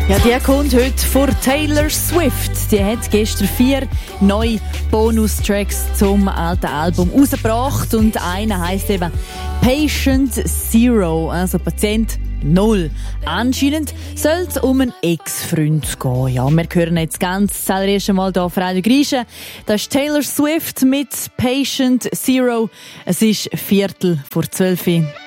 Ja, die kommt heute vor Taylor Swift. Die hat gestern 4 neue Bonustracks zum alten Album rausgebracht. Und einer heisst eben Patient Zero, also Patient Null. Anscheinend soll es um einen Ex-Freund gehen. Ja, wir hören jetzt ganz das allererste Mal hier auf Radio Griechen. Das ist Taylor Swift mit Patient Zero. Es ist 11:45.